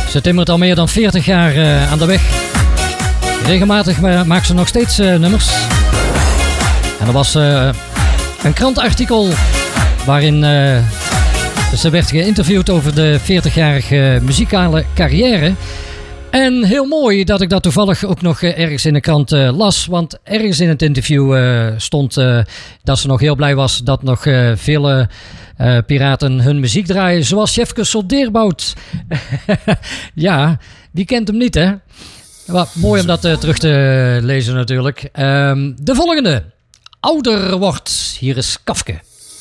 Ze timmert al meer dan 40 jaar aan de weg. Regelmatig maakt ze nog steeds nummers. En er was een krantenartikel waarin ze werd geïnterviewd over de 40-jarige muzikale carrière. En heel mooi dat ik dat toevallig ook nog ergens in de krant las. Want ergens in het interview stond dat ze nog heel blij was dat nog vele piraten hun muziek draaien. Zoals Sjefke Soldeerbout. Ja, wie kent hem niet, hè? Wat mooi om dat terug te lezen natuurlijk. De volgende. Ouder wordt. Hier is Kafke.